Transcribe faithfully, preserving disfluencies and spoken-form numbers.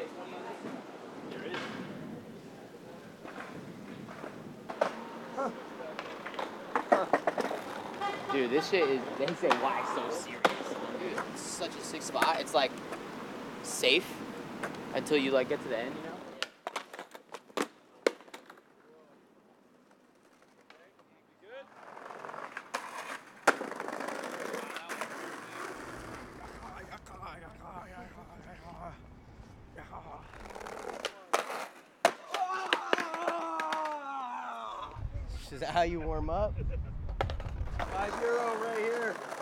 Dude, this shit is, they say, why so serious? Dude, it's such a sick spot. It's like safe until you like get to the end, you know? Is that how you warm up? Five euro right here.